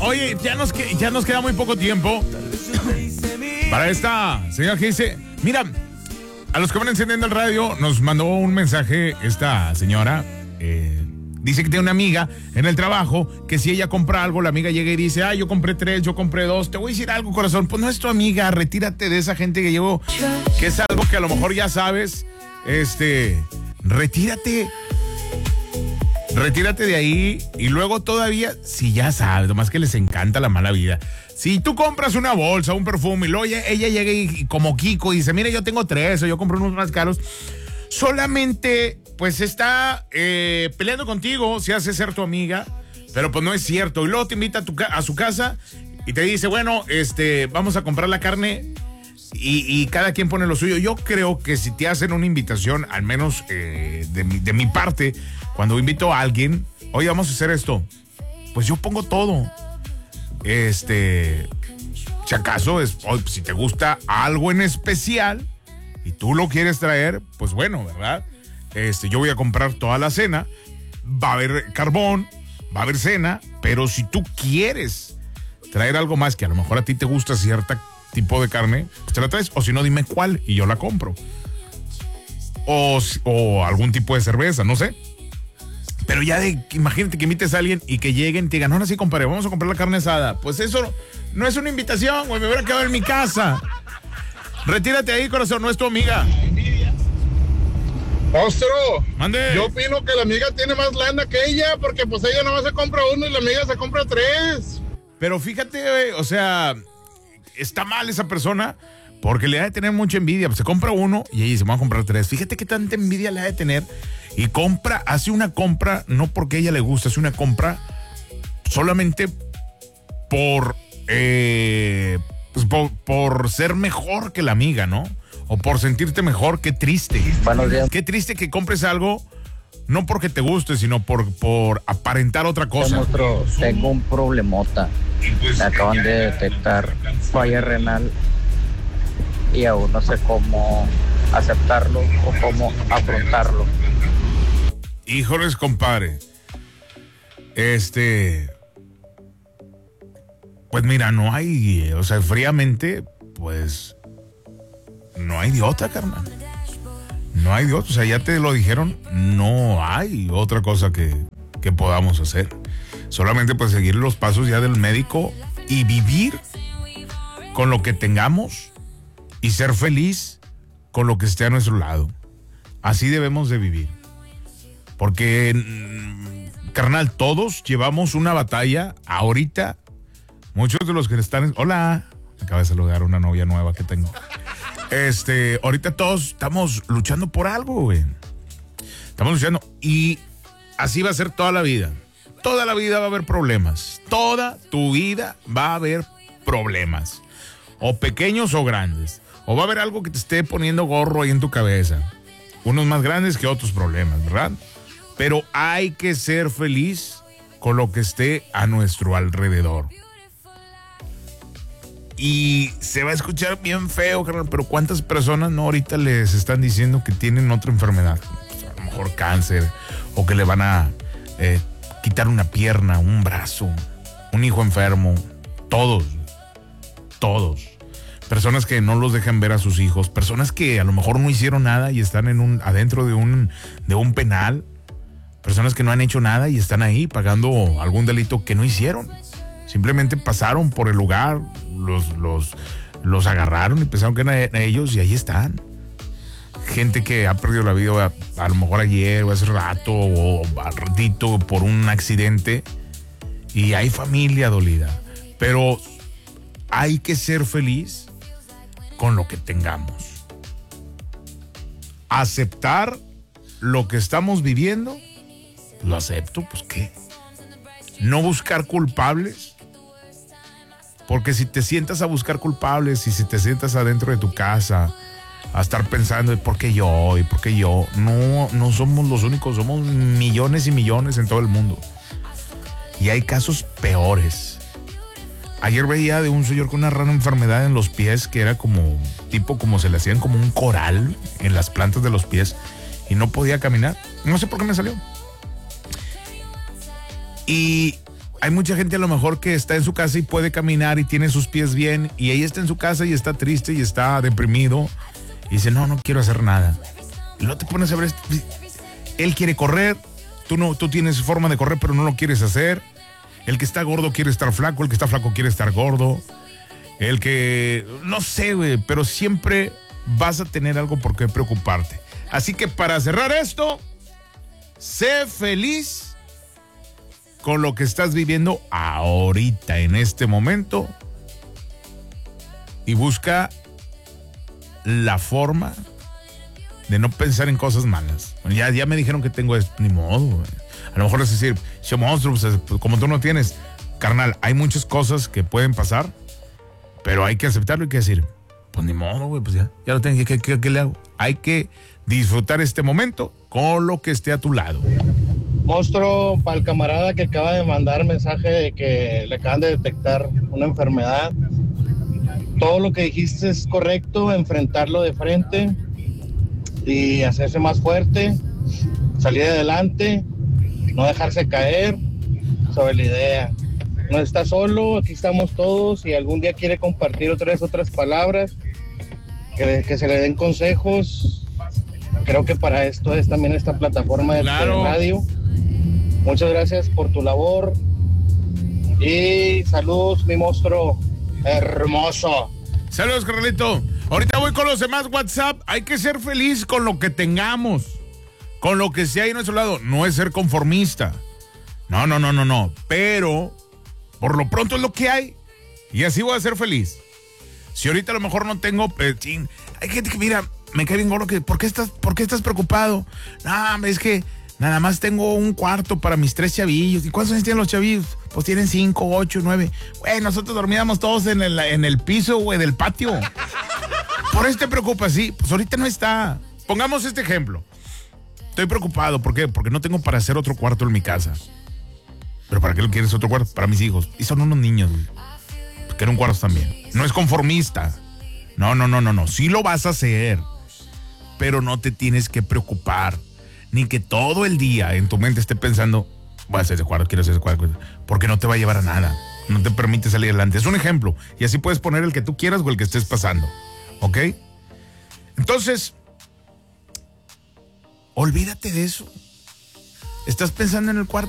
Oye, ya nos queda muy poco tiempo para esta señora que dice, mira, a los que van encendiendo el radio, nos mandó un mensaje esta señora, dice que tiene una amiga en el trabajo, que si ella compra algo, la amiga llega y dice, yo compré 3, yo compré 2, te voy a decir algo, corazón, pues no es tu amiga, retírate de esa gente que llegó, que es algo que a lo mejor ya sabes, retírate de ahí y luego todavía, si ya sabes, nomás que les encanta la mala vida. Si tú compras una bolsa, un perfume y luego ella llega y como Kiko y dice, mira, yo tengo 3 o yo compré unos más caros, solamente pues está peleando contigo, se hace ser tu amiga, pero pues no es cierto. Y luego te invita a su casa y te dice, bueno, vamos a comprar la carne y cada quien pone lo suyo. Yo creo que si te hacen una invitación, al menos de mi parte, cuando invito a alguien, oye, vamos a hacer esto, pues yo pongo todo. Si acaso, si te gusta algo en especial y tú lo quieres traer, pues bueno, ¿verdad? Yo voy a comprar toda la cena, va a haber carbón, va a haber cena, pero si tú quieres traer algo más que a lo mejor a ti te gusta cierto tipo de carne, pues te la traes, o si no, dime cuál y yo la compro. O algún tipo de cerveza, no sé. Pero ya imagínate que invites a alguien y que lleguen y te digan, ahora sí, compadre, vamos a comprar la carne asada. Pues eso no es una invitación, güey, me hubiera quedado en mi casa. Retírate ahí, corazón, no es tu amiga. Monstruo, mande. Yo opino que la amiga tiene más lana que ella, porque pues ella nomás se compra uno y la amiga se compra 3. Pero fíjate, güey, o sea, está mal esa persona porque le ha de tener mucha envidia. Pues se compra uno y ella dice, vamos a comprar 3. Fíjate qué tanta envidia le ha de tener. Y hace una compra, no porque a ella le gusta, hace una compra solamente por ser mejor que la amiga, ¿no? O por sentirte mejor. Qué triste. Buenos días. Qué triste que compres algo no porque te guste, sino por aparentar otra cosa. Monstruo, tengo un problemota. Me acaban de detectar falla renal y aún no sé cómo aceptarlo o cómo afrontarlo. Híjoles, compadre. Pues mira, no hay, o sea, fríamente, pues no hay de otra, carnal. No hay de otra, o sea, ya te lo dijeron, no hay otra cosa que podamos hacer. Solamente pues seguir los pasos ya del médico y vivir con lo que tengamos y ser feliz con lo que esté a nuestro lado. Así debemos de vivir. Porque, carnal, todos llevamos una batalla ahorita. Muchos de los que están... Hola, acaba de saludar a una novia nueva que tengo. Ahorita todos estamos luchando por algo, güey. Estamos luchando y así va a ser toda la vida. Toda la vida va a haber problemas. Toda tu vida va a haber problemas. O pequeños o grandes. O va a haber algo que te esté poniendo gorro ahí en tu cabeza. Unos más grandes que otros problemas, ¿verdad? Pero hay que ser feliz con lo que esté a nuestro alrededor. Y se va a escuchar bien feo, carnal, pero ¿cuántas personas no ahorita les están diciendo que tienen otra enfermedad? Pues a lo mejor cáncer, o que le van a quitar una pierna, un brazo, un hijo enfermo. Todos. Personas que no los dejan ver a sus hijos, personas que a lo mejor no hicieron nada y están adentro de un penal, personas que no han hecho nada y están ahí pagando algún delito que no hicieron. Simplemente pasaron por el lugar, los agarraron y pensaron que eran ellos y ahí están. Gente que ha perdido la vida a lo mejor ayer o hace rato o al ratito por un accidente y hay familia dolida. Pero hay que ser feliz con lo que tengamos. Aceptar lo que estamos viviendo, lo acepto, pues ¿qué? No buscar culpables. Porque si te sientas a buscar culpables y si te sientas adentro de tu casa a estar pensando ¿por qué yo? ¿Y por qué yo? No somos los únicos, somos millones y millones en todo el mundo. Y hay casos peores. Ayer veía de un señor con una rara enfermedad en los pies que era como se le hacían como un coral en las plantas de los pies y no podía caminar. No sé por qué me salió. Y hay mucha gente a lo mejor que está en su casa y puede caminar y tiene sus pies bien, y ella está en su casa y está triste y está deprimido y dice, no quiero hacer nada. Y luego te pones a ver, él quiere correr, tú tienes forma de correr pero no lo quieres hacer. El que está gordo quiere estar flaco, el que está flaco quiere estar gordo. El que, no sé, güey, pero siempre vas a tener algo por qué preocuparte. Así que para cerrar esto, sé feliz con lo que estás viviendo ahorita, en este momento, y busca la forma de no pensar en cosas malas. Bueno, ya me dijeron que tengo esto, ni modo, güey. A lo mejor es decir, yo monstruo, pues, como tú no tienes, carnal, hay muchas cosas que pueden pasar, pero hay que aceptarlo y hay que decir, pues ni modo, güey, pues ya lo tengo, ¿qué le hago? Hay que disfrutar este momento con lo que esté a tu lado. Monstruo, para el camarada que acaba de mandar mensaje de que le acaban de detectar una enfermedad, todo lo que dijiste es correcto, enfrentarlo de frente y hacerse más fuerte, salir adelante, no dejarse caer sobre la idea. No está solo, aquí estamos todos, y algún día quiere compartir otras palabras, que se le den consejos. Creo que para esto es también esta plataforma de radio. Muchas gracias por tu labor y saludos, mi monstruo hermoso. Saludos, carnalito. Ahorita voy con los demás WhatsApp. Hay que ser feliz con lo que tengamos, con lo que sea ahí a nuestro lado. No es ser conformista. No. Pero por lo pronto es lo que hay y así voy a ser feliz. Si ahorita a lo mejor no tengo, hay gente que mira, me cae bien gordo que ¿por qué estás preocupado? No, es que nada más tengo un cuarto para mis 3 chavillos. ¿Y cuántos años tienen los chavillos? Pues tienen 5, 8, 9. Güey, nosotros dormíamos todos en el piso, güey, del patio. Por eso te preocupas, sí. Pues ahorita no está. Pongamos este ejemplo. Estoy preocupado. ¿Por qué? Porque no tengo para hacer otro cuarto en mi casa. ¿Pero para qué lo quieres otro cuarto? Para mis hijos. Y son unos niños, güey. Quiero un cuarto también. No es conformista. No. Sí lo vas a hacer. Pero no te tienes que preocupar. Ni que todo el día en tu mente esté pensando, voy a hacer ese cuadro, quiero hacer ese cuadro, porque no te va a llevar a nada, no te permite salir adelante. Es un ejemplo, y así puedes poner el que tú quieras o el que estés pasando, ¿ok? Entonces, olvídate de eso. Estás pensando en el cuarto,